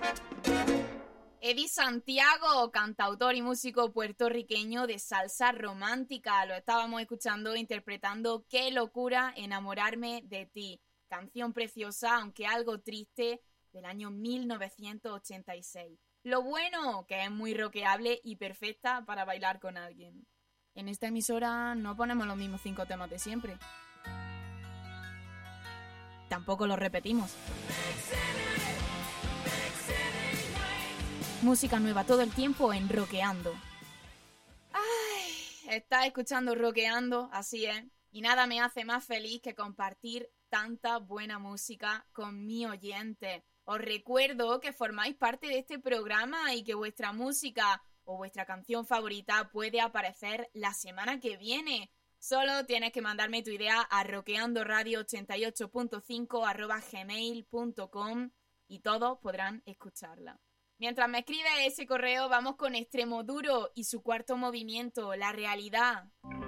Eddie Santiago, cantautor y músico puertorriqueño de salsa romántica. Lo estábamos escuchando interpretando Qué locura enamorarme de ti. Canción preciosa, aunque algo triste, del año 1986. Lo bueno, que es muy rockeable y perfecta para bailar con alguien. En esta emisora no ponemos los mismos 5 temas de siempre. Tampoco los repetimos. Música nueva todo el tiempo en Rockeando. ¡Ay! Estás escuchando Rockeando, así es. Y nada me hace más feliz que compartir tanta buena música con mi oyente. Os recuerdo que formáis parte de este programa y que vuestra música o vuestra canción favorita puede aparecer la semana que viene. Solo tienes que mandarme tu idea a rockeandoradio88.5@gmail.com y todos podrán escucharla. Mientras me escribe ese correo, vamos con Extremoduro y su cuarto movimiento, La Realidad.